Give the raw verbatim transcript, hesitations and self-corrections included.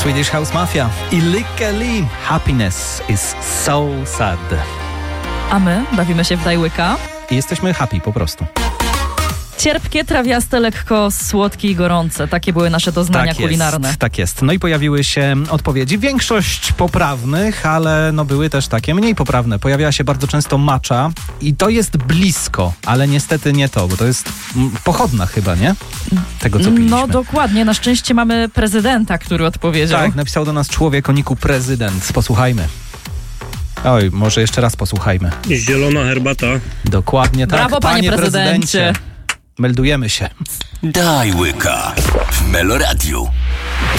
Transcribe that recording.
Swedish House Mafia i Lykke Li. Happiness is so sad. A my bawimy się w Daj Łyka. I jesteśmy happy po prostu. Cierpkie, trawiaste, lekko słodkie i gorące. Takie były nasze doznania tak kulinarne. Jest, tak jest. No i pojawiły się odpowiedzi. Większość poprawnych, ale no były też takie mniej poprawne. Pojawiała się bardzo często matcha i to jest blisko, ale niestety nie to, bo to jest pochodna chyba, nie? Tego, co piliśmy. No dokładnie. Na szczęście mamy prezydenta, który odpowiedział. Tak, napisał do nas człowiek o niku prezydent. Posłuchajmy. Oj, może jeszcze raz posłuchajmy. Zielona herbata. Dokładnie tak. Brawo, panie, panie prezydencie. prezydencie. Meldujemy się. Daj Łyka w Meloradiu.